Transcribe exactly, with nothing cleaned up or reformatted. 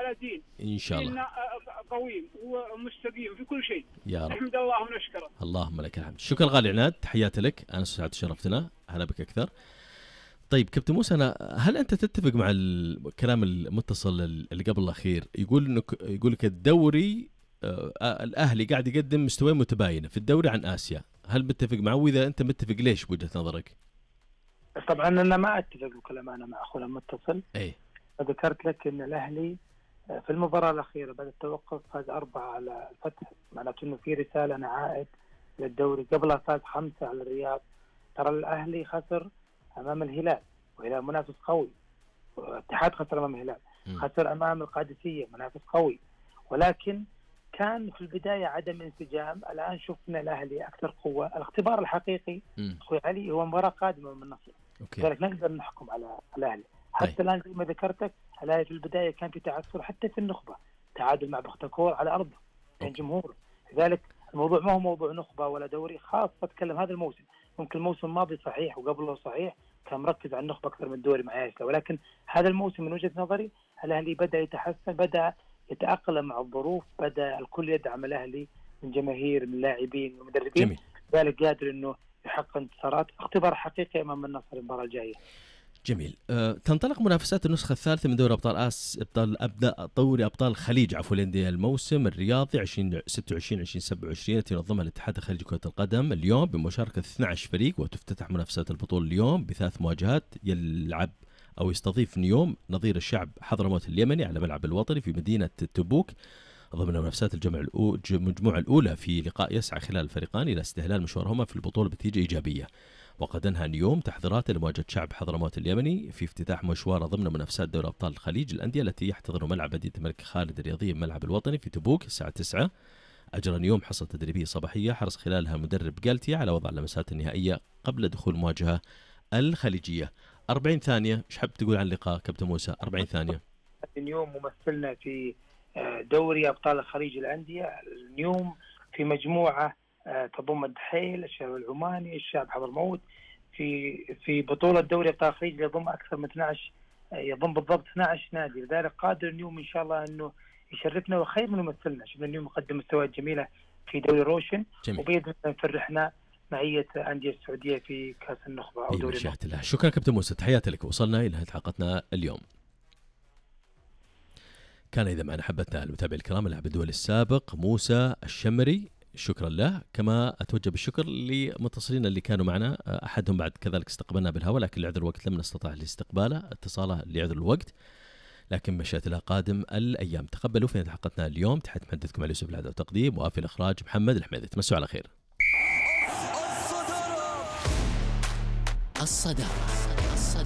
على دين إن شاء الله ديننا قويم ومستقيم في كل شيء. يا رب. نحمد الله ونشكره. اللهم لك الحمد. شكرا غالي عناد، تحياتي لك، أنا سعد شرفتنا، هلا بك أكثر. طيب كابتن موسى، أنا هل أنت تتفق مع الكلام المتصل اللي قبل الأخير يقول إنه يقول لك الدوري آه الأهلي قاعد يقدم مستوى متباينة في الدوري عن آسيا، هل متفق معه؟ وإذا أنت متفق ليش بوجهة نظرك؟ طبعا أنا ما أتفق بكلام أنا مع أخونا المتصل. إيه. ذكرت لك إن الأهلي في المباراة الأخيرة بعد التوقف فاز أربعة على الفتح، معناته إنه في رسالة أنا عائد للدوري. قبلها فاز خمسة على الرياض. ترى الأهلي خسر أمام الهلال وهلال منافس قوي، والاتحاد خسر أمام الهلال، خسر أمام القادسية منافس قوي، ولكن كان في البداية عدم انسجام. الآن شفنا الأهلي أكثر قوة. الاختبار الحقيقي أخوي علي هو مباراة قادمة من النصر، لذلك نقدر نحكم على الأهلي. حتى الآن زي ما ذكرتك الأهلي في البداية كان في تعثر، حتى في النخبة تعادل مع بختكور على أرضه بين جمهور. لذلك الموضوع ما هو موضوع نخبة ولا دوري، خاصة أتكلم هذا الموسم. ممكن الموسم الماضي صحيح وقبله صحيح كان مركز على النخبة أكثر من الدوري مع ياسلا، ولكن هذا الموسم من وجهة نظري الأهلي بدأ يتحسن، بدأ يتأقلم مع الظروف، بدأ الكل يدعم الأهلي من جماهير من لاعبين ومدربين، ذلك قادر إنه يحقق انتصارات. اختبار حقيقي أمام النصر المباراة الجاية. جميل. أه، تنطلق منافسات النسخة الثالثة من دوري أبطال آس أبطال أبدأ دوري أبطال الخليج عفوا الأندية الموسم الرياضي ألفين وستة وعشرين ألفين وسبعة وعشرين التي ينظمها الاتحاد الخليجي لكرة القدم اليوم بمشاركة اثني عشر فريق، وتفتتح منافسات البطولة اليوم بثلاث مواجهات. يلعب أو يستضيف نيوم نظير الشعب حضرموت اليمني على ملعب الوطني في مدينة تبوك ضمن منافسات الجمع المجموعة الأولى، في لقاء يسعى خلال الفريقان إلى استهلال مشوارهما في البطولة بنتيجة إيجابية. وقد انهى نيوم تحضيراته لمواجهة شعب حضرموت اليمني في افتتاح مشواره ضمن منافسات دوري أبطال الخليج الأندية التي يحتضن ملعب مدينة الملك خالد الرياضي ملعب الوطني في تبوك الساعة تسعة. أجرى نيوم حصة تدريبية صباحية حرص خلالها مدرب جالتيا على وضع اللمسات النهائية قبل دخول المواجهة الخليجية. أربعين ثانية، ايش حاب تقول عن اللقاء كابتن موسى؟ أربعين ثانية. اليوم ممثلنا في دوري أبطال الخليج الأندية. اليوم في مجموعة تضم الدحيل، الشعب العماني، الشعب حضرموت، في في بطولة دوري أبطال الخليج يضم أكثر من اثني عشر، يضم بالضبط اثني عشر نادي. لذلك قادر اليوم إن شاء الله إنه يشرفنا وخير من يمثلنا. شفنا اليوم مقدم مستويات جميلة في دوري روشن، وبإذن الله نفرحنا معية أندية السعودية في كأس النخبة أو دوري النخبة. شكرا كابتن موسى، تحياتي لك. وصلنا إلى نهاية حلقتنا اليوم. كان إذا معنا حبتنا المتابعين الكرام اللاعب الدولي السابق موسى الشمري، شكرا له. كما أتوجه بالشكر لمتصلين اللي كانوا معنا، أحدهم بعد كذلك استقبلنا بالهواء لكن لعذر الوقت لم نستطع الاستقباله اتصاله لعذر الوقت، لكن مشيئة الله قادم الأيام. تقبلوا في حلقتنا اليوم. تحت محدثكم علي يوسف العدد وتقديم، وفي الإخراج محمد الحميدي. تمسوا على خير. الصدارة.